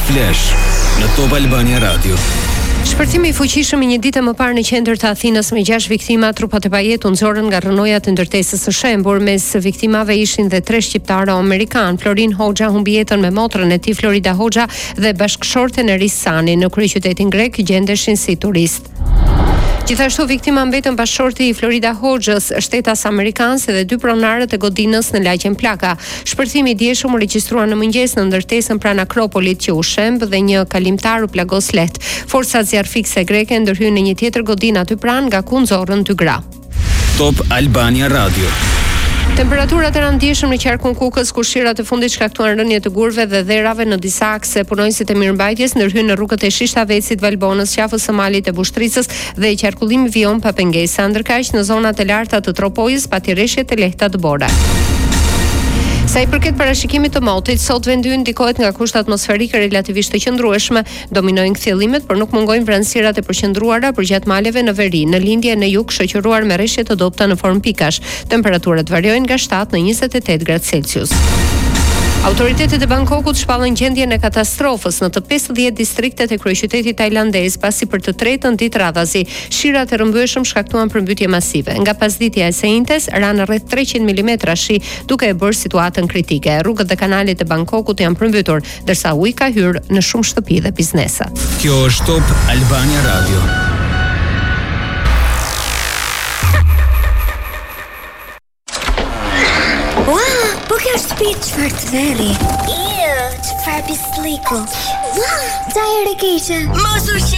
Flash në Top Albania Radio. Shpërthimi i fuqishëm i një dite më parë në qendër të Athinës me 6 viktima, trupat e pajetë u nxorën nga rrënojat e ndërtesës së shembur. Mes viktimave ishin dhe 3 shqiptarë amerikan. Florin Hoxha humbi jetën me motrën e tij Florida Hoxha dhe bashkëshorten e Risani. Në kryeqytetin grek gjendeshin si turist. Gjithashtu viktima mbetën bashkëshorti i Florida Hoxhës, shtetas amerikanës dhe 2 pronarët e godinës në lagjen Plaka. Shpërthimi i dieshëm u regjistrua në mëngjes në ndërtesën pranë Akropolit që u shemb dhe një kalimtar u plagos lehtë. Forcat zjarfikse greke ndërhyn në një tjetër godinë aty pranë, nga ku nxorrën 2 gra. Top Albania Radio. Temperaturat e rëndësishme në qarkun Kukës, ku shirat e fundit shkaktuan rënje të gurëve dhe dherave në disa akse. Punonjësit e mirëmbajtjes ndërhyn në rrugët e Shishtavecit, Valbonës, Qafës së Malit e Bushtricës dhe qarkullimi vijon pa pengesa. Ndërkaq në zonat e larta të Tropojës pati rreshje të lehta të bora. Sa i përket parashikimit të motit, sot vendi ynë ndikohet nga kushte atmosferike relativisht të qëndrueshme, dominojnë kthjellimet, por nuk mungojnë vranësirat e përqendruara përgjatë maleve në veri, në lindje në jug shoqëruar me rreshje të dobta në formë pikash. Temperaturat variojnë nga 7 në 28 gradë Celsius. Autoritetet e Bangkokut shpallën gjendjen e katastrofës në të 50 distriktet e kryeqytetit tajlandez, pasi për të tretën ditë radhazi shirat e rrëmbyeshëm shkaktuan përmbytje masive. Nga pasditja e së njëjtës ranë rreth 300 mm shi, duke e bërë situatën kritike. Rrugët dhe kanalet e Bangkokut janë përmbytur, ndërsa uji ka hyrë në shumë shtëpi dhe biznese. Kjo është Top Albania Radio. Çfarë të veri? Çfarë pisliku? Ua, çfarë keqe? Mos